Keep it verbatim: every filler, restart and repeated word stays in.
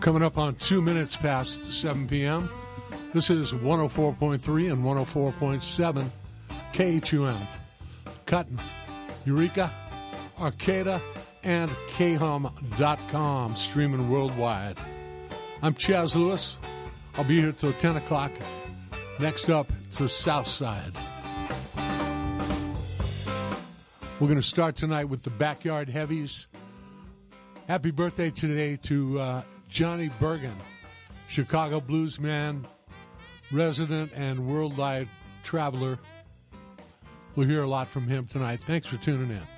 Coming up on two minutes past seven p.m. This is one oh four point three and one oh four point seven K H U M. Cutting, Eureka, Arcata, and K hum dot com, streaming worldwide. I'm Chaz Lewis. I'll be here till ten o'clock. Next up, to Southside. We're going to start tonight with the Backyard Heavies. Happy birthday today to uh, Johnny Bergen, Chicago blues man, resident and worldwide traveler. We'll hear a lot from him tonight. Thanks for tuning in.